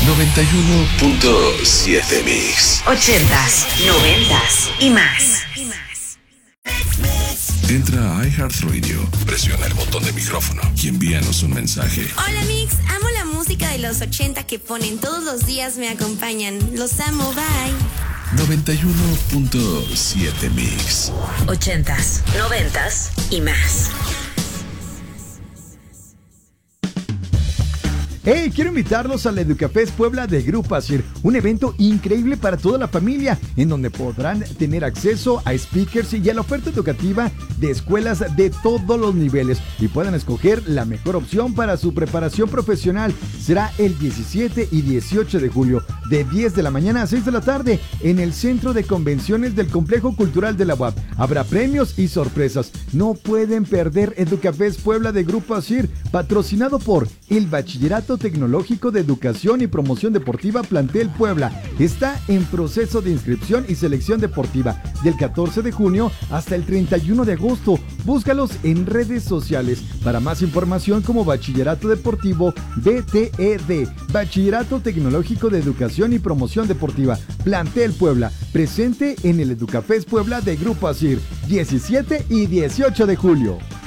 91.7 Mix. 80s, 90s y más. Entra a iHeartRadio, presiona el botón de micrófono y envíanos un mensaje. Hola Mix, amo la música de los 80 que ponen todos los días, me acompañan. Los amo, bye. 91.7 Mix. 80s, 90s y más. Hey, quiero invitarlos al Educafest Puebla de Grupo ASIR, un evento increíble para toda la familia, en donde podrán tener acceso a speakers y a la oferta educativa de escuelas de todos los niveles y puedan escoger la mejor opción para su preparación profesional. Será el 17 y 18 de julio, de 10 de la mañana a 6 de la tarde, en el Centro de Convenciones del Complejo Cultural de la UAP. Habrá premios y sorpresas. No pueden perder Educafest Puebla de Grupo ASIR, patrocinado por el Bachillerato Tecnológico de Educación y Promoción Deportiva Plantel Puebla. Está en proceso de inscripción y selección deportiva del 14 de junio hasta el 31 de agosto. Búscalos en redes sociales. Para más información como Bachillerato Deportivo BTED, Bachillerato Tecnológico de Educación y Promoción Deportiva Plantel Puebla, presente en el Educafest Puebla de Grupo ASIR, 17 y 18 de julio.